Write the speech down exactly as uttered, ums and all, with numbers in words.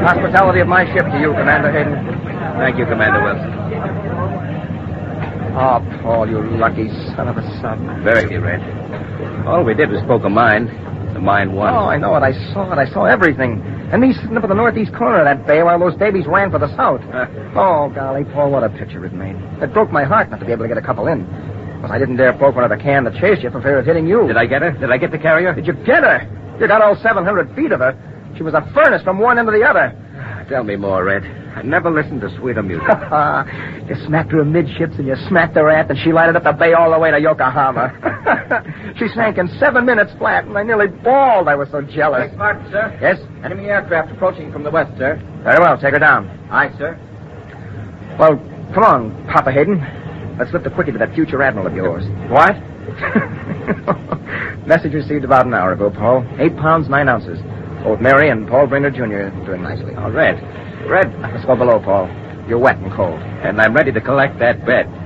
hospitality of my ship to you, Commander Hayden. Thank you, Commander Wilson. Oh, Paul, you lucky son of a son. Very, Red. All we did was poke a mine. The mine won. Oh, I know it. I saw it. I saw everything. And me sitting up at the northeast corner of that bay while those babies ran for the south. Huh. Oh, golly, Paul, what a picture it made. It broke my heart not to be able to get a couple in. But I didn't dare poke one of the can that chased you for fear of hitting you. Did I get her? Did I get the carrier? Did you get her? You got all seven hundred feet of her. She was a furnace from one end to the other. Tell me more, Red. I never listened to sweeter music. You smacked her amidships and you smacked her aft and she lighted up the bay all the way to Yokohama. She sank in seven minutes flat and I nearly bawled. I was so jealous. Beg pardon, sir. Yes? Enemy aircraft approaching from the west, sir. Very well. Take her down. Aye, sir. Well, come on, Papa Hayden. Let's lift a quickie to that future admiral of yours. What? Message received about an hour ago, Paul. Eight pounds, nine ounces. Both Mary and Paul Brainerd Junior doing nicely. Oh, Red. Red. Let's go below, Paul. You're wet and cold. And I'm ready to collect that bet.